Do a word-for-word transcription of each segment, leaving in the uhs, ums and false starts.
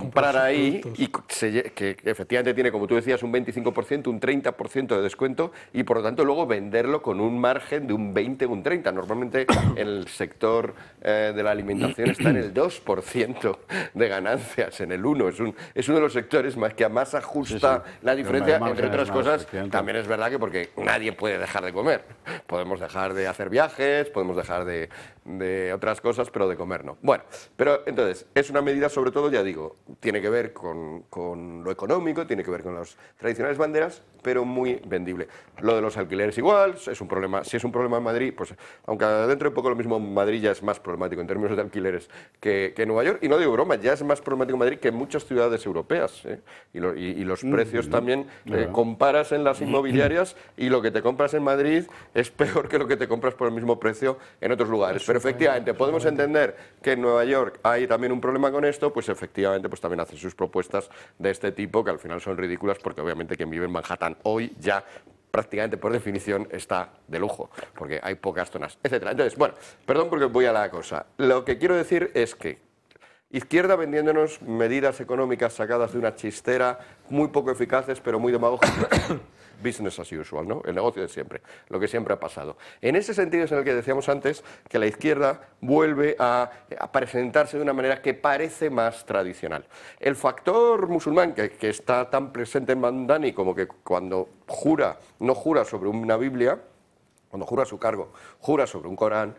comprar ahí y se, que efectivamente tiene, como tú decías, un veinticinco por ciento, un treinta por ciento de descuento y por lo tanto luego venderlo con un margen de un veinte o un treinta. Normalmente el sector eh, de la alimentación está en el dos por ciento de ganancias, en el uno. Es, un, es uno de los sectores más que más ajusta sí, sí. la diferencia, entre otras cosas. También es verdad que porque nadie puede dejar de comer. Podemos dejar de hacer viajes, podemos dejar de, de otras cosas, pero de comer no. Bueno, pero entonces, es una medida sobre todo, ya digo, tiene que ver con, con lo económico, tiene que ver con las tradicionales banderas, pero muy vendible. Lo de los alquileres igual, es un problema, si es un problema en Madrid, pues aunque dentro de poco lo mismo Madrid ya es más problemático en términos de alquileres que, que Nueva York, y no digo broma, ya es más problemático en Madrid que en muchas ciudades europeas, ¿eh? y, lo, y, y los mm, precios mm, también, eh, comparas en las inmobiliarias y lo que te compras en Madrid es peor que lo que te compras por el mismo precio en otros lugares. Pero efectivamente, podemos entender que en Nueva York hay también un problema con esto, pues efectivamente pues también hacen sus propuestas de este tipo, que al final son ridículas, porque obviamente quien vive en Manhattan hoy ya prácticamente por definición está de lujo, porque hay pocas zonas, etcétera. Entonces, bueno, perdón porque voy a la cosa. Lo que quiero decir es que izquierda vendiéndonos medidas económicas sacadas de una chistera, muy poco eficaces, pero muy demagógicas. Business as usual, ¿no? El negocio de siempre, lo que siempre ha pasado. En ese sentido es en el que decíamos antes que la izquierda vuelve a, a presentarse de una manera que parece más tradicional. El factor musulmán, que, que está tan presente en Mandani como que cuando jura, no jura sobre una Biblia, cuando jura su cargo, jura sobre un Corán,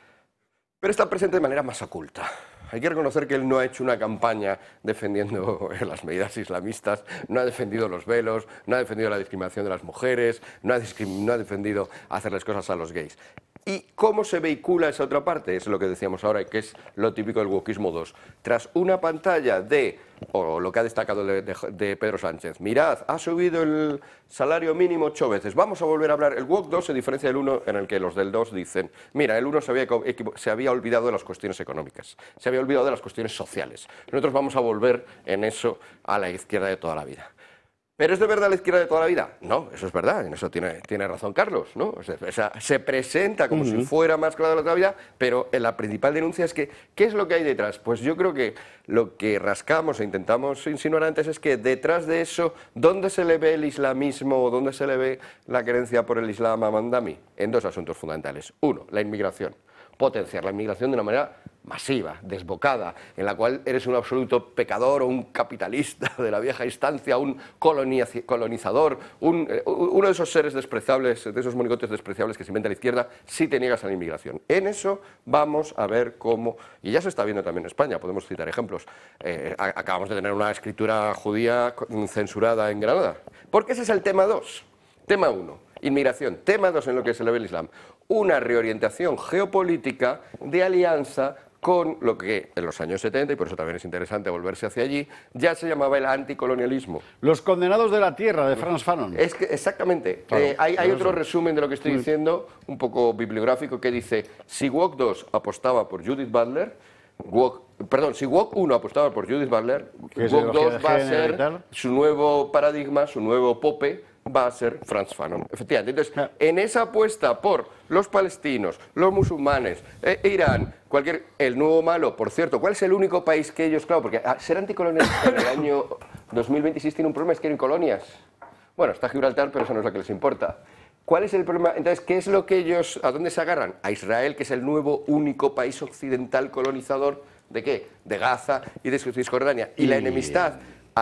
pero está presente de manera más oculta. Hay que reconocer que él no ha hecho una campaña defendiendo las medidas islamistas, no ha defendido los velos, no ha defendido la discriminación de las mujeres, no ha, no ha defendido hacerles cosas a los gays. ¿Y cómo se vehicula esa otra parte? Es lo que decíamos ahora, que es lo típico del wokismo dos. Tras una pantalla de, o lo que ha destacado de, de, de Pedro Sánchez, mirad, ha subido el salario mínimo ocho veces, vamos a volver a hablar. El wok dos se diferencia del uno en el que los del dos dicen, mira, el uno se había, se había olvidado de las cuestiones económicas, se había olvidado de las cuestiones sociales. Nosotros vamos a volver en eso a la izquierda de toda la vida. ¿Pero es de verdad la izquierda de toda la vida? No, eso es verdad, en eso tiene, tiene razón Carlos, ¿no? O sea, se presenta como uh-huh. si fuera más clara de la toda la vida, pero la principal denuncia es que, ¿qué es lo que hay detrás? Pues yo creo que lo que rascamos e intentamos insinuar antes es que detrás de eso, ¿dónde se le ve el islamismo o dónde se le ve la creencia por el Islam a Mandami? En dos asuntos fundamentales. Uno, la inmigración. Potenciar la inmigración de una manera masiva, desbocada, en la cual eres un absoluto pecador o un capitalista de la vieja instancia, un colonizador, un, uno de esos seres despreciables, de esos monigotes despreciables que se inventa la izquierda, si te niegas a la inmigración. En eso vamos a ver cómo, y ya se está viendo también en España, podemos citar ejemplos. Eh, acabamos de tener una escritura judía censurada en Granada, porque ese es el tema dos. Tema uno, inmigración. Tema dos en lo que se le ve el Islam. Una reorientación geopolítica de alianza con lo que en los años setenta, y por eso también es interesante volverse hacia allí, ya se llamaba el anticolonialismo. Los condenados de la tierra, de Frantz Fanon. Es que, exactamente. Claro, eh, hay hay otro eso. resumen de lo que estoy diciendo, un poco bibliográfico, que dice, si wok dos apostaba por Judith Butler, wok, perdón, si wok uno apostaba por Judith Butler, wok dos va a ser su nuevo paradigma, su nuevo pope, va a ser Frantz Fanon, efectivamente. Entonces, en esa apuesta por los palestinos, los musulmanes, eh, Irán, cualquier, el nuevo malo, por cierto, ¿cuál es el único país que ellos, claro, porque ah, ser anticolonialista en el año dos mil veintiséis tiene un problema, es que quieren colonias. Bueno, está Gibraltar, pero eso no es lo que les importa. ¿Cuál es el problema? Entonces, ¿qué es lo que ellos, a dónde se agarran? A Israel, que es el nuevo único país occidental colonizador, ¿de qué? De Gaza y de Cisjordania. Y la enemistad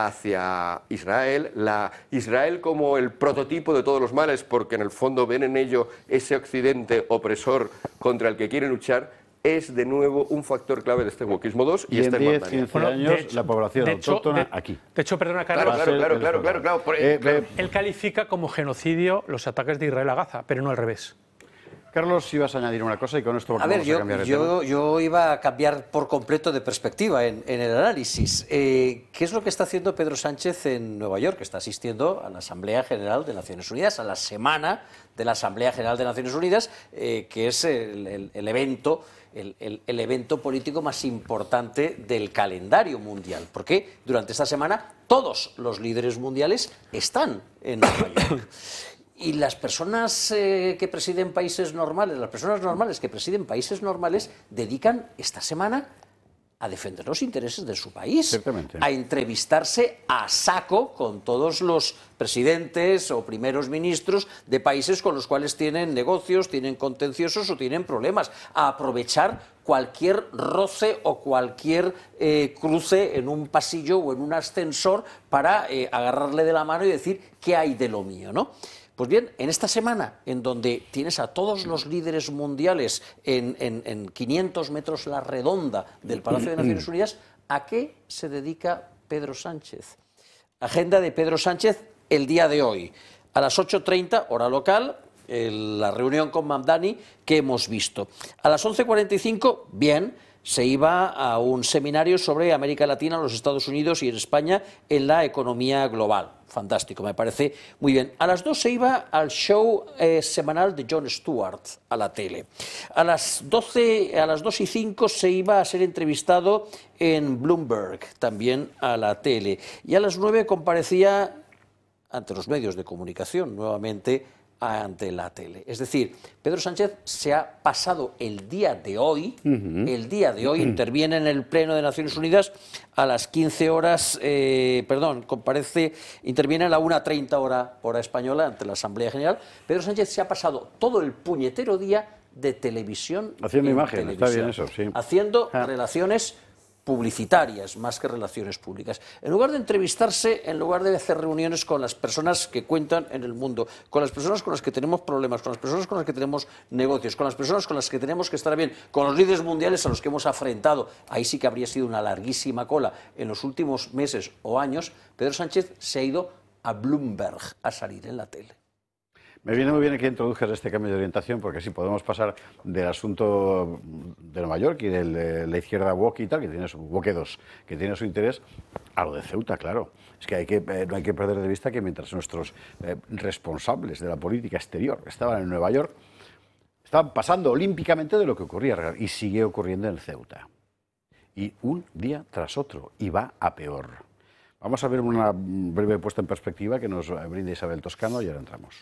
hacia Israel, la Israel como el prototipo de todos los males, porque en el fondo ven en ello ese occidente opresor contra el que quieren luchar, es de nuevo un factor clave de este wokismo dos y, y este en diez, quince años hecho, la población autóctona hecho, de, aquí. De hecho, perdona, Carlos, claro, claro, claro, claro, claro, claro, eh, claro. Él califica como genocidio los ataques de Israel a Gaza, pero no al revés. Carlos, si ibas a añadir una cosa y con esto a ver, vamos yo, a cambiar de yo, tema. yo iba a cambiar por completo de perspectiva en, en el análisis. Eh, ¿Qué es lo que está haciendo Pedro Sánchez en Nueva York? Está asistiendo a la Asamblea General de Naciones Unidas, a la semana de la Asamblea General de Naciones Unidas, eh, que es el, el, el evento... El, el, el evento político más importante del calendario mundial, porque durante esta semana todos los líderes mundiales están en Nueva York. Y las personas eh, que presiden países normales, las personas normales que presiden países normales, dedican esta semana a defender los intereses de su país, Ciertamente. a entrevistarse a saco con todos los presidentes o primeros ministros de países con los cuales tienen negocios, tienen contenciosos o tienen problemas, a aprovechar cualquier roce o cualquier eh, cruce en un pasillo o en un ascensor para eh, agarrarle de la mano y decir qué hay de lo mío, ¿no? Pues bien, en esta semana, en donde tienes a todos los líderes mundiales en, en, en quinientos metros la redonda del Palacio de Naciones Unidas, ¿a qué se dedica Pedro Sánchez? Agenda de Pedro Sánchez el día de hoy. A las ocho treinta, hora local, el, la reunión con Mamdani que hemos visto. A las once cuarenta y cinco, bien, se iba a un seminario sobre América Latina, los Estados Unidos y en España en la economía global. Fantástico, me parece muy bien. A las dos se iba al show eh, semanal de Jon Stewart a la tele. A las doce, a las dos y cinco se iba a ser entrevistado en Bloomberg, también a la tele. Y a las nueve comparecía ante los medios de comunicación, nuevamente ante la tele. Es decir, Pedro Sánchez se ha pasado el día de hoy, uh-huh. el día de hoy, uh-huh. interviene en el Pleno de Naciones Unidas a las quince horas, eh, perdón, comparece, interviene a la una treinta hora, hora española ante la Asamblea General. Pedro Sánchez se ha pasado todo el puñetero día de televisión. Haciendo imágenes, está bien eso, sí. Haciendo ah. relaciones publicitarias más que relaciones públicas. En lugar de entrevistarse, en lugar de hacer reuniones con las personas que cuentan en el mundo, con las personas con las que tenemos problemas, con las personas con las que tenemos negocios, con las personas con las que tenemos que estar bien, con los líderes mundiales a los que hemos afrentado, ahí sí que habría sido una larguísima cola en los últimos meses o años, Pedro Sánchez se ha ido a Bloomberg a salir en la tele. Me viene muy bien que introduzcas este cambio de orientación, porque así podemos pasar del asunto de Nueva York y de la izquierda woke y tal, que tiene su woke dos, que tiene su interés, a lo de Ceuta, claro. Es que, hay que eh, no hay que perder de vista que mientras nuestros eh, responsables de la política exterior estaban en Nueva York, estaban pasando olímpicamente de lo que ocurría, y sigue ocurriendo en Ceuta. Y un día tras otro, y va a peor. Vamos a ver una breve puesta en perspectiva que nos brinda Isabel Toscano y ahora entramos.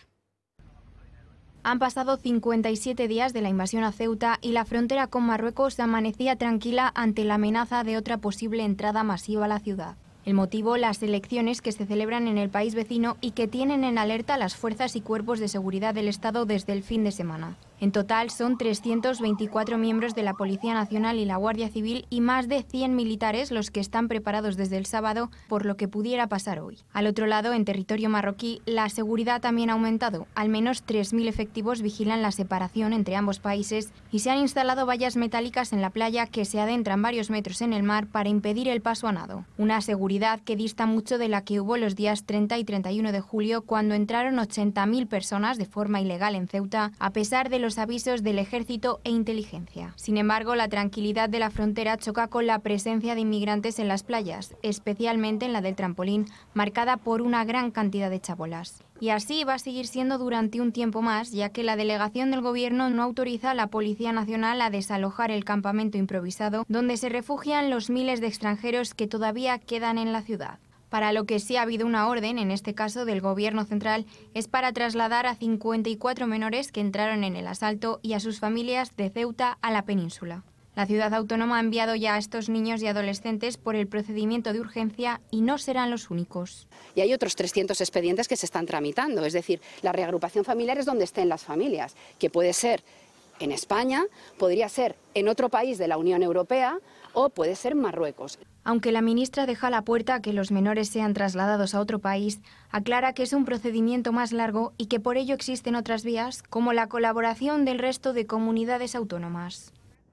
Han pasado cincuenta y siete días de la invasión a Ceuta y la frontera con Marruecos amanecía tranquila ante la amenaza de otra posible entrada masiva a la ciudad. El motivo, las elecciones que se celebran en el país vecino y que tienen en alerta a las fuerzas y cuerpos de seguridad del Estado desde el fin de semana. En total son trescientos veinticuatro miembros de la Policía Nacional y la Guardia Civil y más de cien militares los que están preparados desde el sábado por lo que pudiera pasar hoy. Al otro lado, en territorio marroquí, la seguridad también ha aumentado. Al menos tres mil efectivos vigilan la separación entre ambos países y se han instalado vallas metálicas en la playa que se adentran varios metros en el mar para impedir el paso a nado. Una seguridad que dista mucho de la que hubo los días treinta y treinta y uno de julio, cuando entraron ochenta mil personas de forma ilegal en Ceuta, a pesar de los los avisos del ejército e inteligencia. Sin embargo, la tranquilidad de la frontera choca con la presencia de inmigrantes en las playas, especialmente en la del Trampolín, marcada por una gran cantidad de chabolas. Y así va a seguir siendo durante un tiempo más, ya que la delegación del Gobierno no autoriza a la Policía Nacional a desalojar el campamento improvisado donde se refugian los miles de extranjeros que todavía quedan en la ciudad. Para lo que sí ha habido una orden, en este caso del Gobierno central, es para trasladar a cincuenta y cuatro menores que entraron en el asalto y a sus familias de Ceuta a la península. La ciudad autónoma ha enviado ya a estos niños y adolescentes por el procedimiento de urgencia y no serán los únicos. Y hay otros trescientos expedientes que se están tramitando, es decir, la reagrupación familiar es donde estén las familias, que puede ser en España, podría ser en otro país de la Unión Europea o puede ser en Marruecos. Aunque la ministra deja la puerta a que los menores sean trasladados a otro país, aclara que es un procedimiento más largo y que por ello existen otras vías, como la colaboración del resto de comunidades autónomas.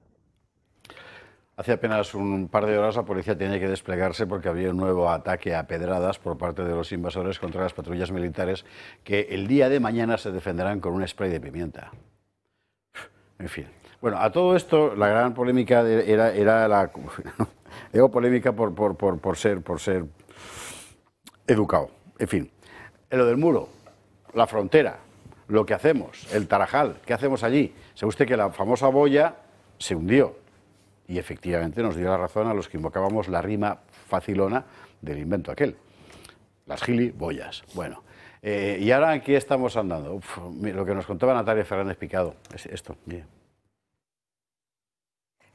Hace apenas un par de horas la policía tenía que desplegarse porque había un nuevo ataque a pedradas por parte de los invasores contra las patrullas militares que el día de mañana se defenderán con un spray de pimienta. En fin. Bueno, a todo esto la gran polémica era, era la... Digo polémica por, por, por, por, ser, por ser educado. En fin, en lo del muro, la frontera, lo que hacemos, el Tarajal, ¿qué hacemos allí? Sabe usted que la famosa boya se hundió y efectivamente nos dio la razón a los que invocábamos la rima facilona del invento aquel. Las giliboyas. Bueno, eh, y ahora aquí estamos andando. Uf, lo que nos contaba Natalia Fernández Picado, es esto, mire.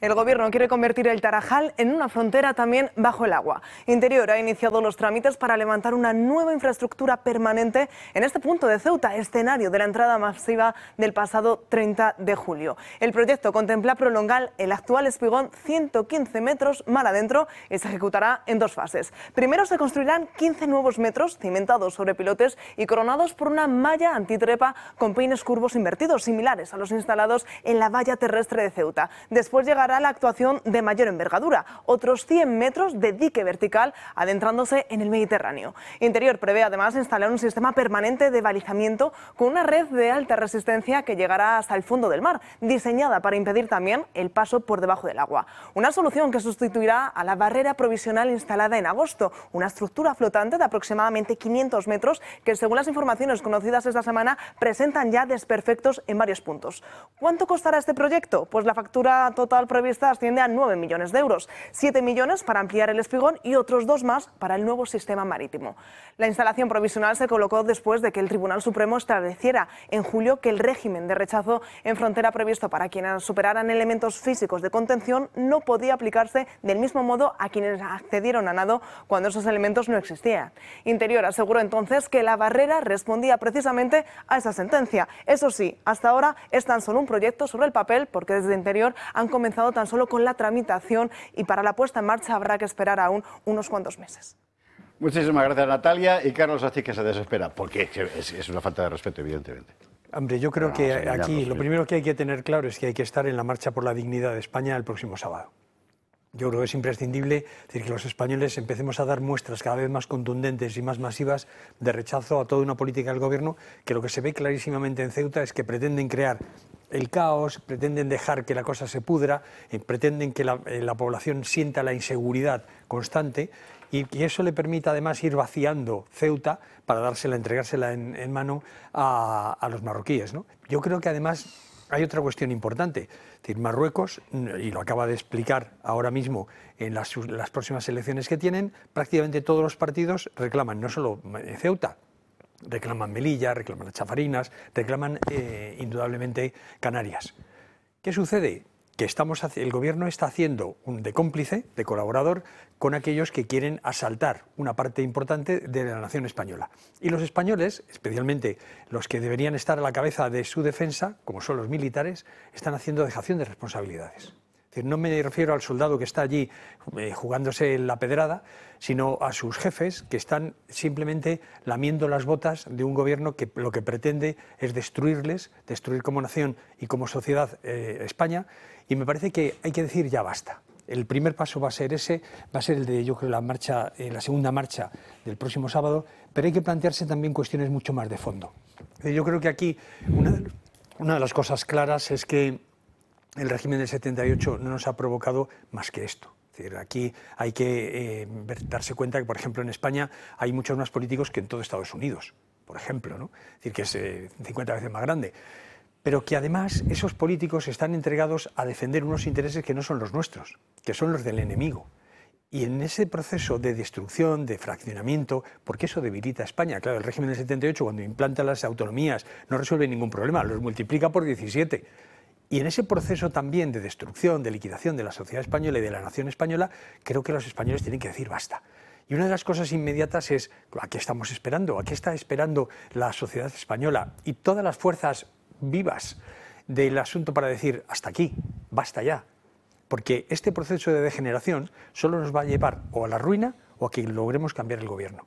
El Gobierno quiere convertir el Tarajal en una frontera también bajo el agua. Interior ha iniciado los trámites para levantar una nueva infraestructura permanente en este punto de Ceuta, escenario de la entrada masiva del pasado treinta de julio. El proyecto contempla prolongar el actual espigón ciento quince metros mar adentro y se ejecutará en dos fases. Primero se construirán quince nuevos metros cimentados sobre pilotes y coronados por una malla antitrepa con peines curvos invertidos, similares a los instalados en la valla terrestre de Ceuta. Después llegará la actuación de mayor envergadura, otros cien metros de dique vertical adentrándose en el Mediterráneo. Interior prevé además instalar un sistema permanente de balizamiento con una red de alta resistencia que llegará hasta el fondo del mar, diseñada para impedir también el paso por debajo del agua. Una solución que sustituirá a la barrera provisional instalada en agosto, una estructura flotante de aproximadamente quinientos metros que, según las informaciones conocidas esta semana, presentan ya desperfectos en varios puntos. ¿Cuánto costará este proyecto? Pues la factura total prevista asciende a nueve millones de euros, siete millones para ampliar el espigón y otros dos más para el nuevo sistema marítimo. La instalación provisional se colocó después de que el Tribunal Supremo estableciera en julio que el régimen de rechazo en frontera previsto para quienes superaran elementos físicos de contención no podía aplicarse del mismo modo a quienes accedieron a nado cuando esos elementos no existían. Interior aseguró entonces que la barrera respondía precisamente a esa sentencia. Eso sí, hasta ahora es tan solo un proyecto sobre el papel, porque desde Interior han comenzado tan solo con la tramitación y para la puesta en marcha habrá que esperar aún unos cuantos meses. Muchísimas gracias, Natalia. Y Carlos así que se desespera, porque es, es una falta de respeto, evidentemente. Hombre, yo creo No, que vamos a aquí engañarnos, lo sí. primero que hay que tener claro es que hay que estar en la marcha por la dignidad de España el próximo sábado. Yo creo que es imprescindible decir que los españoles empecemos a dar muestras cada vez más contundentes y más masivas de rechazo a toda una política del Gobierno, que lo que se ve clarísimamente en Ceuta es que pretenden crear el caos, pretenden dejar que la cosa se pudra, eh, pretenden que la, eh, la población sienta la inseguridad constante y que eso le permita además ir vaciando Ceuta para dársela, entregársela en, en mano a, a los marroquíes, ¿no? Yo creo que además hay otra cuestión importante. Es decir, Marruecos, y lo acaba de explicar ahora mismo en las, las próximas elecciones que tienen, prácticamente todos los partidos reclaman, no solo Ceuta, reclaman Melilla, reclaman las Chafarinas, reclaman eh, indudablemente Canarias. ¿Qué sucede? Que estamos, el Gobierno está haciendo un de cómplice, de colaborador, con aquellos que quieren asaltar una parte importante de la nación española. Y los españoles, especialmente los que deberían estar a la cabeza de su defensa, como son los militares, están haciendo dejación de responsabilidades. Es decir, no me refiero al soldado que está allí eh, jugándose la pedrada, sino a sus jefes que están simplemente lamiendo las botas de un gobierno que lo que pretende es destruirles, destruir como nación y como sociedad eh, España, y me parece que hay que decir ya basta. El primer paso va a ser ese, va a ser el de, yo creo, la marcha, eh, la segunda marcha del próximo sábado, pero hay que plantearse también cuestiones mucho más de fondo. Yo creo que aquí una de, una de las cosas claras es que el régimen del setenta y ocho no nos ha provocado más que esto. Es decir, aquí hay que eh, ver, darse cuenta que, por ejemplo, en España hay muchos más políticos que en todo Estados Unidos, por ejemplo, ¿no? Es decir, que es eh, cincuenta veces más grande. Pero que además esos políticos están entregados a defender unos intereses que no son los nuestros, que son los del enemigo. Y en ese proceso de destrucción, de fraccionamiento, porque eso debilita a España. Claro, el régimen del setenta y ocho, cuando implanta las autonomías, no resuelve ningún problema, los multiplica por diecisiete. Y en ese proceso también de destrucción, de liquidación de la sociedad española y de la nación española, creo que los españoles tienen que decir basta. Y una de las cosas inmediatas es, ¿a qué estamos esperando? ¿A qué está esperando la sociedad española y todas las fuerzas vivas del asunto para decir hasta aquí, basta ya? Porque este proceso de degeneración solo nos va a llevar o a la ruina o a que logremos cambiar el gobierno.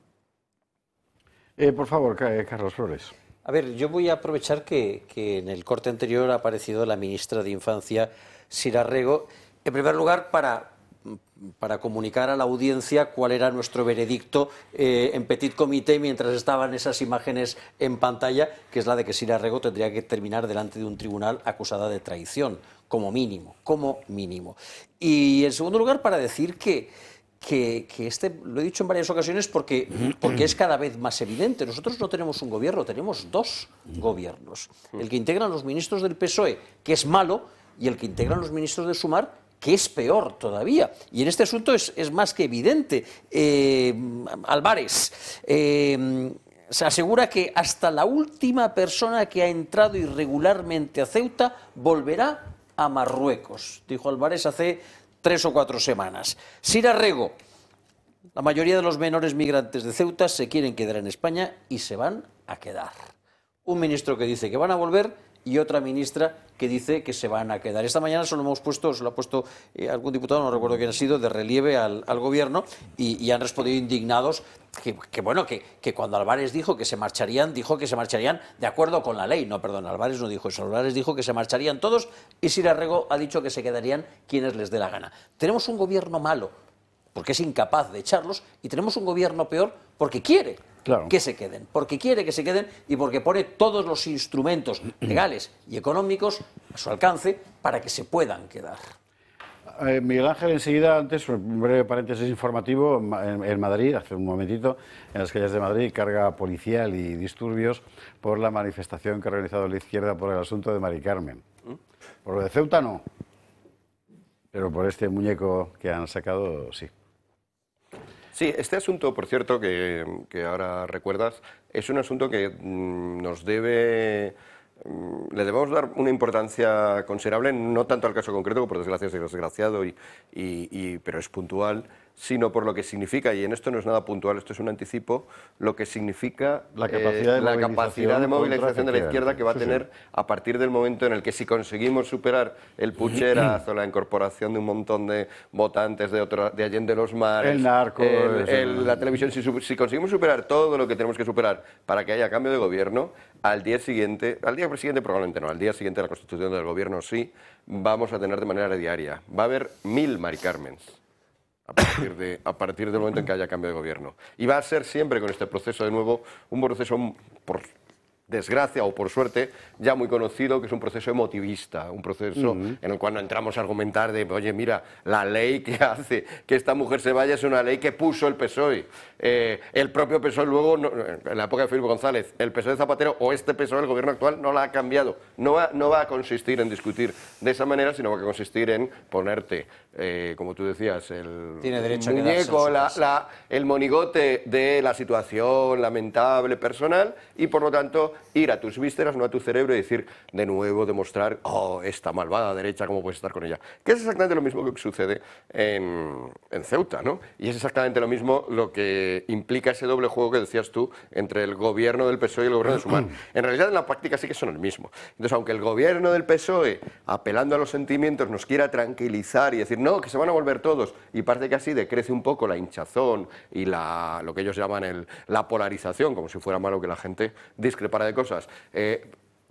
Eh, por favor, Carlos Flores. A ver, yo voy a aprovechar que, que en el corte anterior ha aparecido la ministra de Infancia, Sira Rego, en primer lugar para, para comunicar a la audiencia cuál era nuestro veredicto eh, en petit comité mientras estaban esas imágenes en pantalla, que es la de que Sira Rego tendría que terminar delante de un tribunal acusada de traición, como mínimo, como mínimo. Y en segundo lugar para decir que Que, que este, lo he dicho en varias ocasiones porque, porque es cada vez más evidente. Nosotros no tenemos un gobierno, tenemos dos gobiernos. El que integran los ministros del P S O E, que es malo, y el que integran los ministros de Sumar, que es peor todavía. Y en este asunto es, es más que evidente. Eh, Álvarez eh, se asegura que hasta la última persona que ha entrado irregularmente a Ceuta volverá a Marruecos, dijo Álvarez hace tres o cuatro semanas. Sira Rego, la mayoría de los menores migrantes de Ceuta se quieren quedar en España y se van a quedar. Un ministro que dice que van a volver y otra ministra que dice que se van a quedar. Esta mañana se lo hemos puesto, se lo ha puesto eh, algún diputado, no recuerdo quién ha sido, de relieve al, al gobierno y, y han respondido indignados que, que bueno, que, que cuando Álvarez dijo que se marcharían, dijo que se marcharían de acuerdo con la ley. No, perdón, Álvarez no dijo eso. Álvarez dijo que se marcharían todos y Sira Rego ha dicho que se quedarían quienes les dé la gana. Tenemos un gobierno malo porque es incapaz de echarlos y tenemos un gobierno peor porque quiere. Claro. Que se queden, porque quiere que se queden y porque pone todos los instrumentos legales y económicos a su alcance para que se puedan quedar. Eh, Miguel Ángel, enseguida, antes, un breve paréntesis informativo, en, en Madrid, hace un momentito, en las calles de Madrid, carga policial y disturbios por la manifestación que ha organizado la izquierda por el asunto de Mari Carmen. Por lo de Ceuta no, pero por este muñeco que han sacado, sí. Sí, este asunto, por cierto, que, que ahora recuerdas, es un asunto que mmm, nos debe... Mmm, le debemos dar una importancia considerable, no tanto al caso concreto, que por desgracia es desgraciado, y, y, y, pero es puntual, sino por lo que significa, y en esto no es nada puntual, esto es un anticipo, lo que significa la capacidad de, eh, la capacidad de movilización de la izquierda que va a sí, tener sí. a partir del momento en el que, si conseguimos superar el pucherazo, la incorporación de un montón de votantes de, otro, de Allende los Mares, el narco, el, el, la televisión, si, si conseguimos superar todo lo que tenemos que superar para que haya cambio de gobierno, al día siguiente, al día siguiente probablemente no, al día siguiente de la constitución del gobierno sí, vamos a tener de manera diaria. Va a haber mil Mari Carmens. A partir, de, a partir del momento en que haya cambio de gobierno. Y va a ser siempre con este proceso, de nuevo, un proceso, por desgracia o por suerte, ya muy conocido, que es un proceso emotivista, un proceso uh-huh. en el cual no entramos a argumentar de, oye, mira, la ley que hace que esta mujer se vaya es una ley que puso el P S O E. Eh, el propio P S O E luego, no, en la época de Felipe González, el P S O E de Zapatero o este P S O E, el gobierno actual, no la ha cambiado. No va, no va a consistir en discutir de esa manera, sino va a consistir en ponerte, eh, como tú decías, el Tiene derecho muñeco, a la, la, el monigote de la situación lamentable personal y, por lo tanto, ir a tus vísceras, no a tu cerebro, y decir, de nuevo, demostrar, oh, esta malvada derecha, ¿cómo puedes estar con ella? Que es exactamente lo mismo que sucede en, en Ceuta, ¿no? Y es exactamente lo mismo lo que implica ese doble juego que decías tú entre el gobierno del P S O E y el gobierno de Sumar. En realidad, en la práctica sí que son el mismo. Entonces, aunque el gobierno del P S O E, apelando a los sentimientos, nos quiera tranquilizar y decir, no, que se van a volver todos, y parece que así decrece un poco la hinchazón y la, lo que ellos llaman el, la polarización, como si fuera malo que la gente discrepara de cosas. Eh,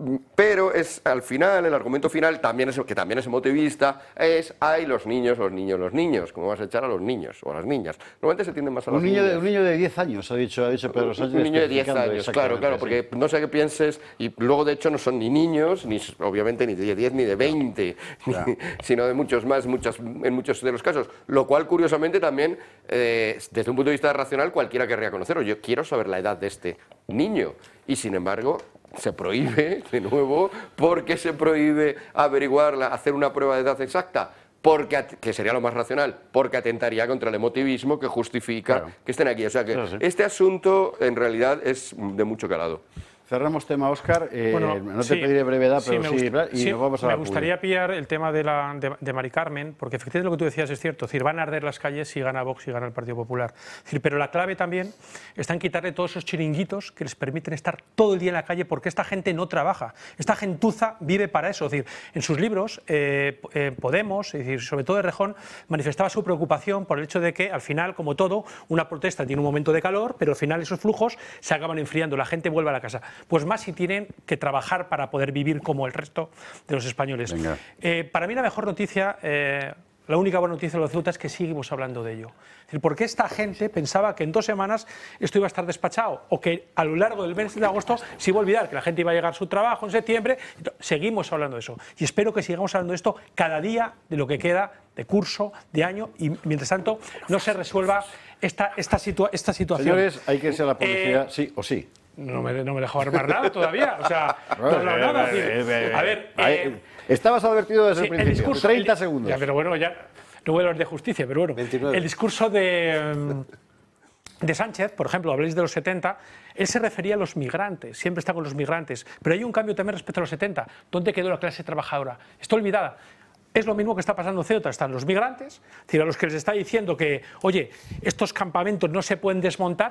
pero es al final, el argumento final, también es, que también es emotivista, es, ay, los niños, los niños, los niños, ¿cómo vas a echar a los niños o a las niñas? Normalmente se tienden más a un las niño niñas. De, un niño de diez años, ha dicho, ha dicho Pedro Sánchez. Un niño de diez años, claro, claro, porque sí. No sé qué pienses, y luego de hecho no son ni niños, ni obviamente ni de diez ni de veinte, claro. ni, sino de muchos más, muchas, en muchos de los casos, lo cual curiosamente también, eh, desde un punto de vista racional, cualquiera querría conocerlo. Yo quiero saber la edad de este niño, y sin embargo se prohíbe, de nuevo, ¿por qué se prohíbe averiguarla, hacer una prueba de edad exacta? Porque, que sería lo más racional, porque atentaría contra el emotivismo que justifica claro. que estén aquí. O sea que sí, sí. este asunto en realidad es de mucho calado. Cerramos tema, Óscar. Eh, bueno, no te sí, pediré brevedad, pero sí, sí, gusta, y sí, nos vamos a me la gustaría pillar el tema de, la, de, de Mari Carmen, porque efectivamente lo que tú decías es cierto, es decir, van a arder las calles si gana Vox y gana el Partido Popular. Es decir, pero la clave también está en quitarle todos esos chiringuitos que les permiten estar todo el día en la calle, porque esta gente no trabaja, esta gentuza vive para eso. Es decir, en sus libros, eh, eh, Podemos, es decir, sobre todo Errejón, manifestaba su preocupación por el hecho de que, al final, como todo, una protesta tiene un momento de calor, pero al final esos flujos se acaban enfriando, la gente vuelve a la casa. Pues más si tienen que trabajar para poder vivir como el resto de los españoles. Eh, para mí la mejor noticia, eh, la única buena noticia de los Ceuta es que seguimos hablando de ello. Es decir, porque esta gente pensaba que en dos semanas esto iba a estar despachado o que a lo largo del mes de agosto se iba a olvidar, que la gente iba a llegar a su trabajo en septiembre. Seguimos hablando de eso y espero que sigamos hablando de esto cada día de lo que queda de curso, de año, y mientras tanto no se resuelva esta, esta, situa esta situación. Señores, hay que irse a la publicidad, eh, sí o sí. No me, no me dejo armar nada todavía, o sea, no he hablado nada. A ver, eh, estabas advertido desde sí, el principio, el discurso, treinta el, segundos. Ya, pero bueno, ya no voy a hablar de justicia, pero bueno, veintinueve. El discurso de, de Sánchez, por ejemplo, habléis de los setenta, él se refería a los migrantes, siempre está con los migrantes, pero hay un cambio también respecto a los setenta. ¿Dónde quedó la clase trabajadora? Está olvidada. Es lo mismo que está pasando en Ceuta, están los migrantes, es decir, a los que les está diciendo que, oye, estos campamentos no se pueden desmontar,